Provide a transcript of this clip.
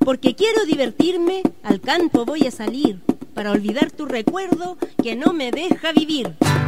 Porque quiero divertirme, al campo voy a salir, para olvidar tu recuerdo que no me deja vivir.